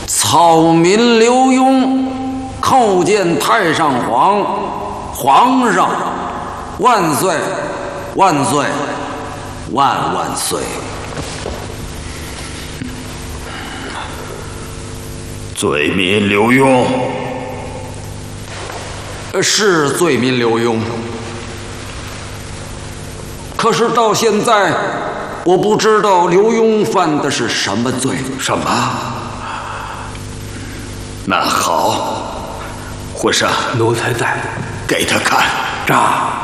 草民刘墉叩见太上皇，皇上万岁万岁万万岁！ 罪民刘墉， 是罪民刘墉。可是到现在，我不知道刘墉犯的是什么罪。 什么？那好，皇上， 奴才在， 给他看。 诏。